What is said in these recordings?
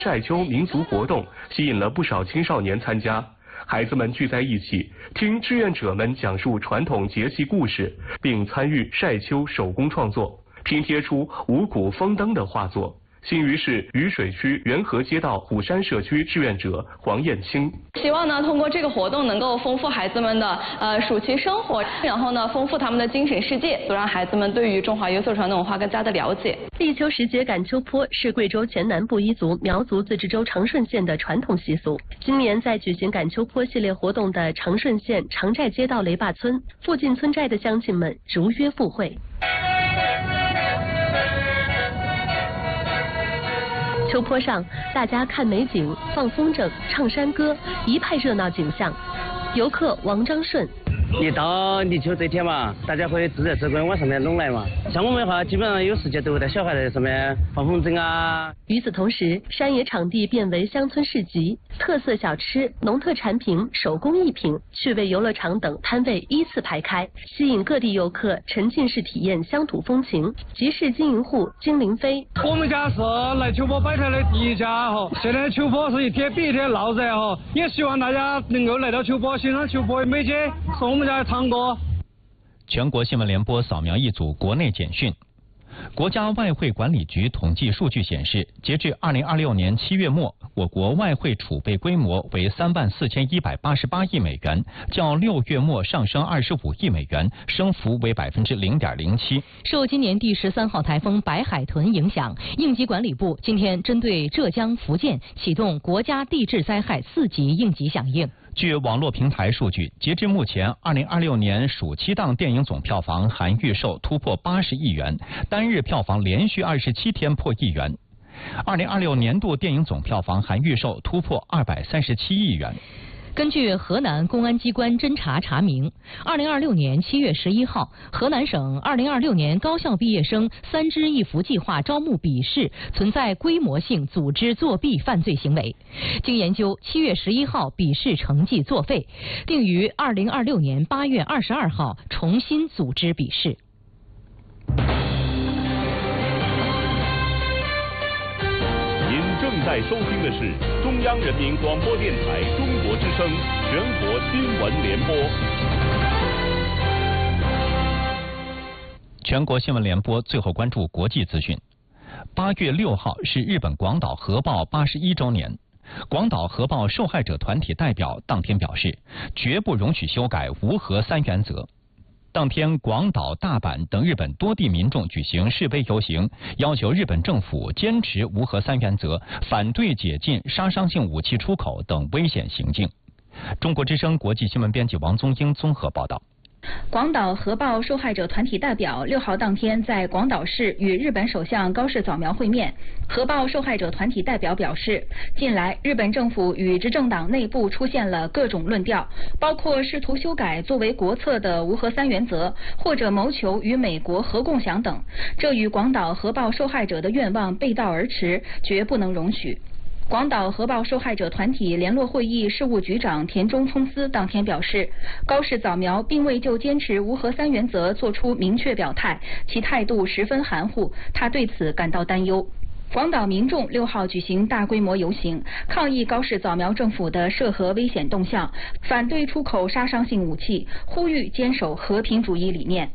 晒秋民俗活动吸引了不少青少年参加，孩子们聚在一起，听志愿者们讲述传统节气故事，并参与晒秋手工创作，拼贴出五谷丰登的画作。新余市渝水区元和街道虎山社区志愿者黄燕青， 希望呢通过这个活动能够丰富孩子们的暑期生活，然后呢丰富他们的精神世界，都让孩子们对于中华优秀传统文化更加的了解。 立秋时节赶秋坡是贵州黔南布依族苗族自治州长顺县的传统习俗。今年在举行赶秋坡系列活动的长顺县长寨街道雷坝村附近村寨的乡亲们如约赴会。秋坡上，大家看美景、放风筝、唱山歌，一派热闹景象。游客王章顺。 一到立秋这天嘛，大家会自然之光往上面拢来嘛。像我们的话，基本上有时间都会带小孩在上面放风筝啊。 与此同时，山野场地变为乡村市集，特色小吃、农特产品、手工艺品、趣味游乐场等摊位依次排开，吸引各地游客沉浸式体验乡土风情。集市经营户金凌飞， 我们家是来秋坡摆摊的第一家哈，现在秋坡是一天比一天闹热哈，也希望大家能够来到秋坡欣赏秋坡的美景，是我们家的堂哥。 全国新闻联播扫描一组国内简讯。国家外汇管理局统计数据显示，截至2026年7月末，我国外汇储备规模为34188亿美元，较6月末上升25亿美元，升幅为0.07%。 受今年第13号台风白海豚影响，应急管理部今天针对浙江、福建启动国家地质灾害4级应急响应。 据网络平台数据，截至目前，2026年暑期档电影总票房含预售突破80亿元，单日票房连续27天破1亿元。2026年度电影总票房含预售突破237亿元。 根据河南公安机关侦查查明，2026年7月11号，河南省2026年高校毕业生3支一扶计划招募笔试存在规模性组织作弊犯罪行为。经研究，7月11号笔试成绩作废，定于2026年8月22号重新组织笔试。 正在收听的是中央人民广播电台中国之声全国新闻联播。 全国新闻联播最后关注国际资讯。8月6号是日本广岛核爆81周年。广岛核爆受害者团体代表当天表示，绝不容许修改无核3原则。当天，广岛、大阪等日本多地民众举行示威游行，要求日本政府坚持无核3原则，反对解禁杀伤性武器出口等危险行径。中国之声国际新闻编辑王宗英综合报道。 广岛核爆受害者团体代表6号当天在广岛市与日本首相高市早苗会面。核爆受害者团体代表表示，近来日本政府与执政党内部出现了各种论调，包括试图修改作为国策的无核3原则，或者谋求与美国核共享等，这与广岛核爆受害者的愿望背道而驰，绝不能容许。广岛核爆受害者团体联络会议事务局长田中聪司当天表示，高市早苗并未就坚持无核3原则作出明确表态，其态度十分含糊，他对此感到担忧。广岛民众6号举行大规模游行，抗议高市早苗政府的涉核危险动向，反对出口杀伤性武器，呼吁坚守和平主义理念。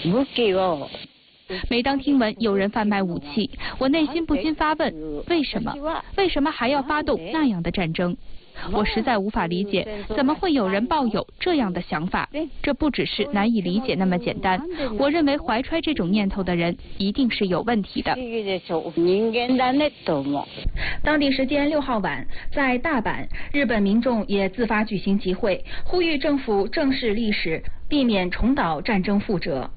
每当听闻有人贩卖武器，我内心不禁发问：为什么？为什么还要发动那样的战争？我实在无法理解，怎么会有人抱有这样的想法？这不只是难以理解那么简单。我认为怀揣这种念头的人一定是有问题的。 当地时间6号晚，在大阪，日本民众也自发举行集会，呼吁政府正视历史，避免重蹈战争覆辙。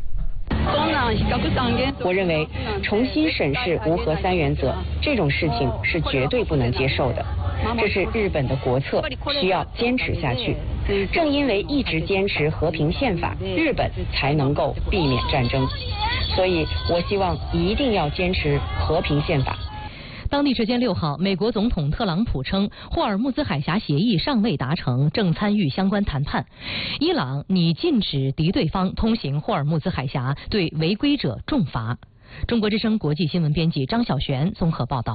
我认为重新审视无核3原则这种事情是绝对不能接受的，这是日本的国策，需要坚持下去。正因为一直坚持和平宪法，日本才能够避免战争。所以我希望一定要坚持和平宪法。 当地时间6号，美国总统特朗普称，霍尔木兹海峡协议尚未达成，正参与相关谈判。伊朗拟禁止敌对方通行霍尔木兹海峡，对违规者重罚。中国之声国际新闻编辑张晓璇综合报道。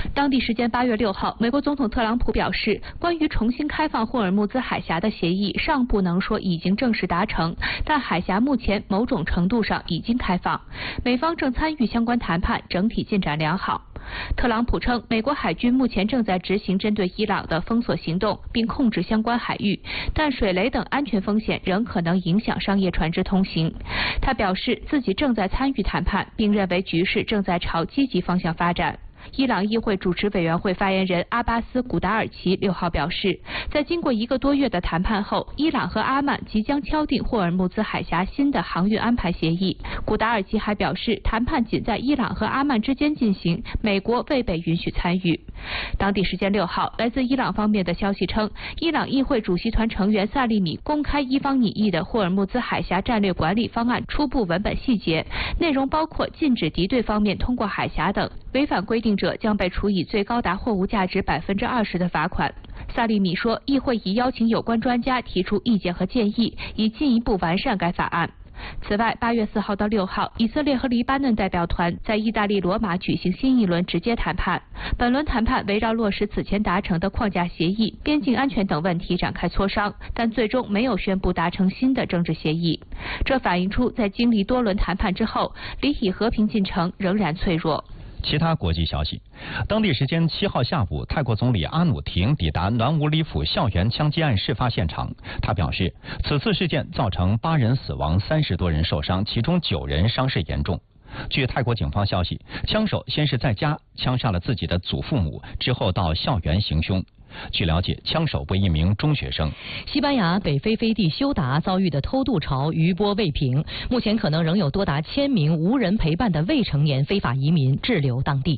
当地时间8月6号，美国总统特朗普表示，关于重新开放霍尔木兹海峡的协议尚不能说已经正式达成，但海峡目前某种程度上已经开放，美方正参与相关谈判，整体进展良好。特朗普称，美国海军目前正在执行针对伊朗的封锁行动，并控制相关海域，但水雷等安全风险仍可能影响商业船只通行。他表示自己正在参与谈判，并认为局势正在朝积极方向发展。伊朗议会主持委员会发言人阿巴斯·古达尔奇6号表示，在经过1个多月的谈判后，伊朗和阿曼即将敲定霍尔木兹海峡新的航运安排协议。古达尔奇还表示，谈判仅在伊朗和阿曼之间进行，美国未被允许参与。当地时间6号，来自伊朗方面的消息称，伊朗议会主席团成员萨利米公开伊方拟议的霍尔木兹海峡战略管理方案初步文本细节，内容包括禁止敌对方面通过海峡等，违反规定者将被处以最高达货物价值20%的罚款。萨利米说，议会已邀请有关专家提出意见和建议，以进一步完善该法案。此外，8月4号到6号，以色列和黎巴嫩代表团在意大利罗马举行新一轮直接谈判。本轮谈判围绕落实此前达成的框架协议、边境安全等问题展开磋商，但最终没有宣布达成新的政治协议。这反映出在经历多轮谈判之后，离以和平进程仍然脆弱。 其他国际消息，当地时间7号下午，泰国总理阿努廷抵达南武里府校园枪击案事发现场。他表示，此次事件造成8人死亡，30多人受伤，其中9人伤势严重。据泰国警方消息，枪手先是在家枪杀了自己的祖父母，之后到校园行凶。据了解，枪手为一名中学生。 西班牙北非飞地休达遭遇的偷渡潮余波未平，目前可能仍有多达1000名无人陪伴的未成年非法移民滞留当地。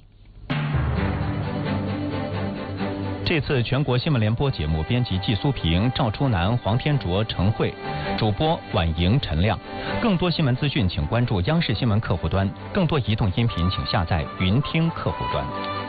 这次全国新闻联播节目编辑季苏平、赵初南、黄天卓、陈慧，主播婉莹、陈亮。更多新闻资讯请关注央视新闻客户端，更多移动音频请下载云听客户端。